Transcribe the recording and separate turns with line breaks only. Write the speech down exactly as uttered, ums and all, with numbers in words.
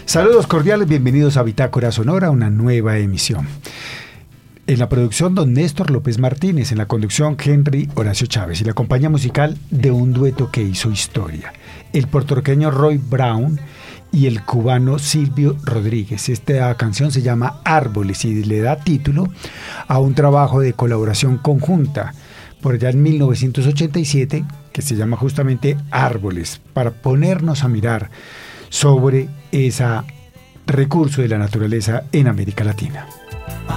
Saludos cordiales, bienvenidos a Bitácora Sonora, una nueva emisión. En la producción, don Néstor López Martínez, en la conducción, Henry Horacio Chávez, y la compañía musical de un dueto que hizo historia, el puertorriqueño Roy Brown y el cubano Silvio Rodríguez. Esta canción se llama Árboles y le da título a un trabajo de colaboración conjunta por allá en mil novecientos ochenta y siete, que se llama justamente Árboles, para ponernos a mirar sobre ese recurso de la naturaleza en América Latina.